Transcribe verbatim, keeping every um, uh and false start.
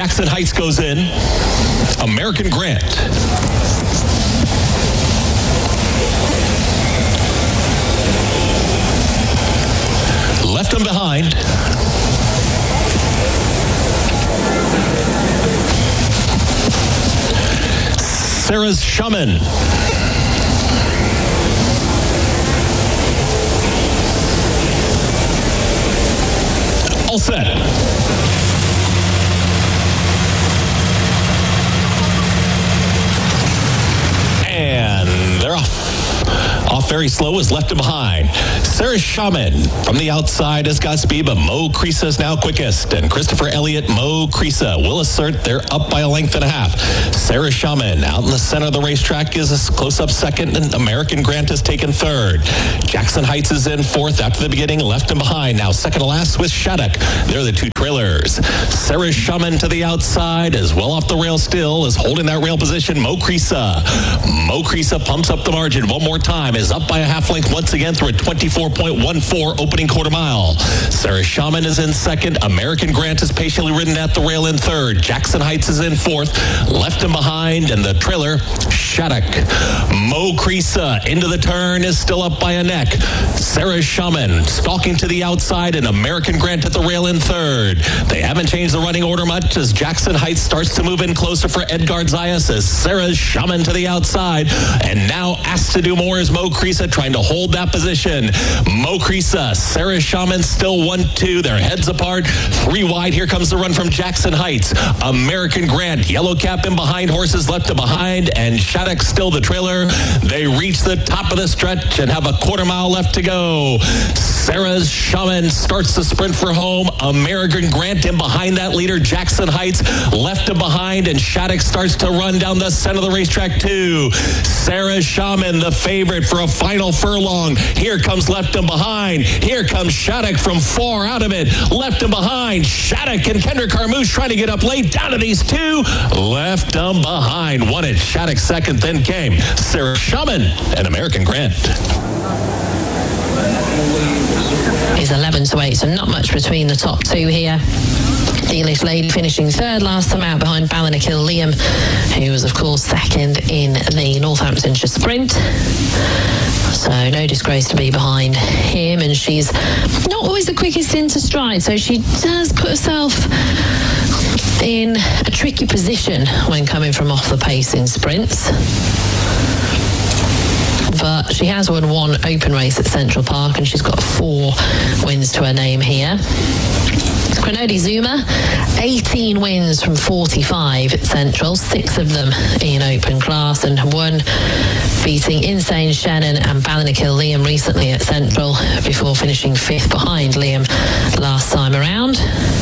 Jackson Heights goes in. American Grant. Left him behind. Sarah's Shaman. All set. And they're off. Off very slow is left him behind. Sarah Shaman from the outside has got speed, but Mo Creasa is now quickest. And Christopher Elliott, Mo Creasa will assert they're up by a length and a half. Sarah Shaman out in the center of the racetrack is a close-up second, and American Grant has taken third. Jackson Heights is in fourth after the beginning, left him behind. Now second to last, Swiss Shattuck. They're the two trailers. Sarah Shaman to the outside is well off the rail still, is holding that rail position. Mo Creasa. Mo Creasa pumps up the margin one more time, is up by a half length once again through a twenty-four point one four opening quarter mile. Sarah Shaman is in second. American Grant is patiently ridden at the rail in third. Jackson Heights is in fourth. Left him behind, and the trailer, Shattuck. Mo Creasa into the turn is still up by a neck. Sarah Shaman stalking to the outside, and American Grant at the rail in third. They haven't changed the running order much as Jackson Heights starts to move in closer for Edgard Zayas as Sarah Shaman to the outside. And now asked to do more is Mo Creasa trying to hold that position. Mo Creasa, Sarah Shaman still one two. Their heads apart. Three wide. Here comes the run from Jackson Heights. American Grant, yellow cap in behind, horses left to behind, and Shattuck still the trailer. They reach the top of the stretch and have a quarter mile left to go. Sarah Shaman starts the sprint for home. American Grant in behind that leader. Jackson Heights left him behind, and Shattuck starts to run down the center of the racetrack too. Sarah Shaman, the favorite for a final furlong. Here comes left him behind. Here comes Shattuck from far out of it. Left him behind. Shattuck and Kendrick Carmouche trying to get up late. Down to these two. Left him behind. Won it. Shattuck second. Then came Sarah Shaman and American Grant. Is eleven to eight, so not much between the top two here. Delish Lady finishing third last time out behind Ballinakil Liam, who was of course second in the Northamptonshire Sprint. So no disgrace to be behind him, and she's not always the quickest into stride, so she does put herself in a tricky position when coming from off the pace in sprints. But she has won one open race at Central Park, and she's got four wins to her name here. Krenodi Zuma, eighteen wins from forty-five at Central, six of them in open class, and one beating Insane Shannon and Ballinakil Liam recently at Central before finishing fifth behind Liam last time around.